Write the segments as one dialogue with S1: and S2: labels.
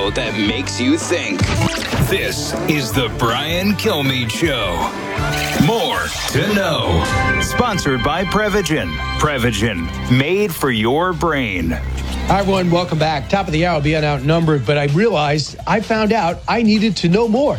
S1: show that makes you think. This is the Brian Kilmeade Show. More to know. Sponsored by Prevagen. Prevagen, made for your brain.
S2: Hi, everyone. Welcome back. Top of the hour, being outnumbered, but I realized I found out I needed to know more.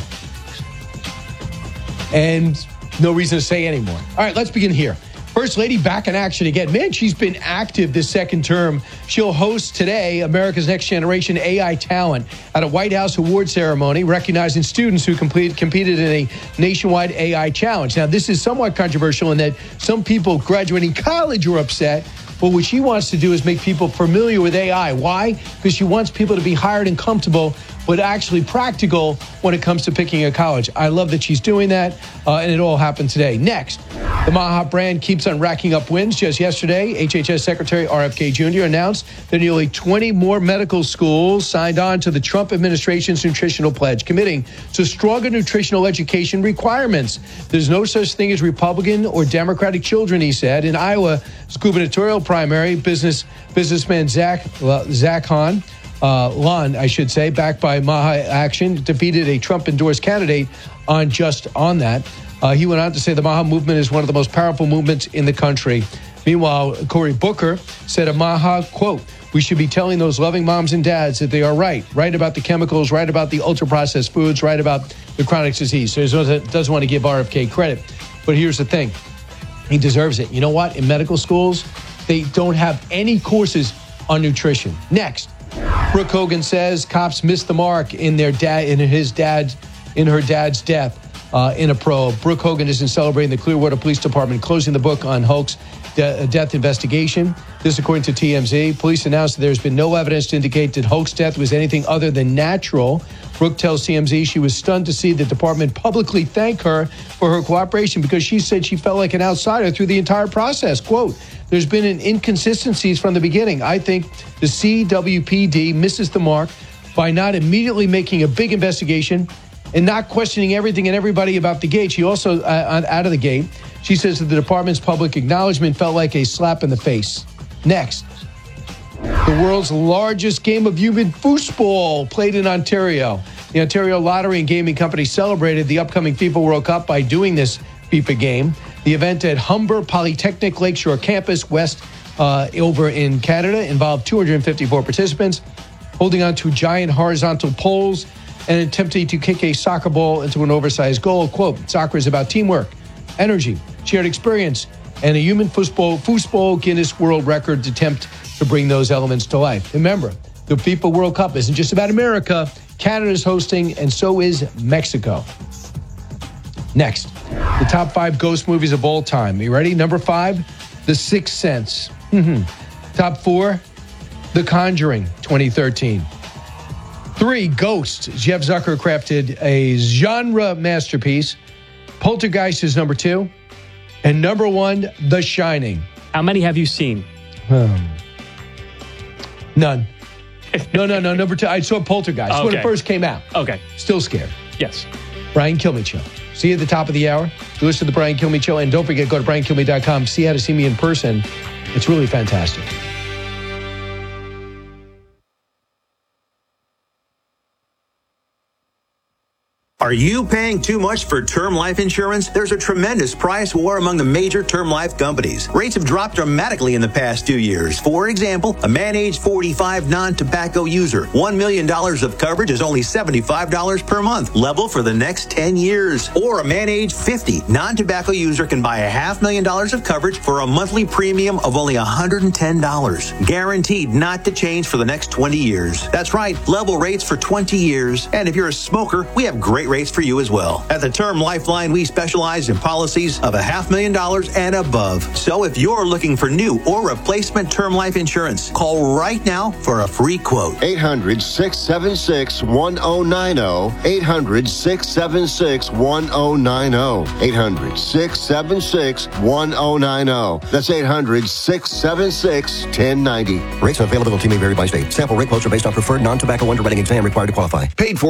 S2: And no reason to say anymore. All right, let's begin here. First Lady back in action again. Man, she's been active this second term. She'll host today America's Next Generation AI Talent at a White House award ceremony recognizing students who competed in a nationwide AI challenge. Now, this is somewhat controversial in that some people graduating college are upset. But what she wants to do is make people familiar with AI. Why? Because she wants people to be hired and comfortable, but actually practical when it comes to picking a college. I love that she's doing that, and it all happened today. Next, the Maha brand keeps on racking up wins. Just yesterday, HHS Secretary RFK Jr. announced that nearly 20 more medical schools signed on to the Trump administration's nutritional pledge, committing to stronger nutritional education requirements. There's no such thing as Republican or Democratic children, he said. In Iowa's gubernatorial primary, businessman Zach Hahn, Lon, I should say, backed by Maha Action, defeated a Trump-endorsed candidate on that. He went on to say the Maha movement is one of the most powerful movements in the country. Meanwhile, Cory Booker said of Maha, quote, "We should be telling those loving moms and dads that they are right about the chemicals, right about the ultra-processed foods, right about the chronic disease." So he doesn't want to give RFK credit. But here's the thing. He deserves it. You know what? In medical schools, they don't have any courses on nutrition. Next, Brooke Hogan says cops missed the mark in her dad's death in a probe. Brooke Hogan isn't celebrating the Clearwater Police Department closing the book on Hoke's death investigation. This according to TMZ. Police announced that there's been no evidence to indicate that Hoke's death was anything other than natural. Brooke tells TMZ she was stunned to see the department publicly thank her for her cooperation because she said she felt like an outsider through the entire process. Quote, "There's been an inconsistencies from the beginning. I think the CWPD misses the mark by not immediately making a big investigation and not questioning everything and everybody about the gate." She also, out of the gate, she says that the department's public acknowledgement felt like a slap in the face. Next, the world's largest game of human foosball played in Ontario. The Ontario Lottery and Gaming Company celebrated the upcoming FIFA World Cup by doing this FIFA game. The event at Humber Polytechnic Lakeshore Campus West over in Canada involved 254 participants holding on to giant horizontal poles and attempting to kick a soccer ball into an oversized goal. Quote, "Soccer is about teamwork, energy, shared experience, and a human foosball Guinness World Record attempt to bring those elements to life." Remember, the FIFA World Cup isn't just about America. Canada's hosting, and so is Mexico. Next, the top 5 ghost movies of all time. You ready? Number 5, The Sixth Sense. Top 4, The Conjuring, 2013. 3, Ghost. Jeff Zucker crafted a genre masterpiece. Poltergeist is number 2. And number 1, The Shining.
S3: How many have you seen?
S2: None. No. Number 2. I saw Poltergeist when it first came out.
S3: Okay.
S2: Still scared.
S3: Yes.
S2: Brian Kilmeade Show. See you at the top of the hour. You listen to the Brian Kilmeade Show. And don't forget, go to briankilmeade.com. See how to see me in person. It's really fantastic.
S4: Are you paying too much for term life insurance? There's a tremendous price war among the major term life companies. Rates have dropped dramatically in the past 2 years. For example, a man age 45 non-tobacco user, $1 million of coverage is only $75 per month, level for the next 10 years. Or a man age 50 non-tobacco user can buy $500,000 of coverage for a monthly premium of only $110, guaranteed not to change for the next 20 years. That's right, level rates for 20 years. And if you're a smoker, we have great rates for you as well. At the Term Lifeline, we specialize in policies of $500,000 and above. So if you're looking for new or replacement term life insurance, call right now for a free quote.
S5: 800-676-1090. 800-676-1090. 800-676-1090. That's 800-676-1090.
S6: Rates available to may vary by state. Sample rate quotes are based on preferred non-tobacco underwriting exam required to qualify.
S5: Paid for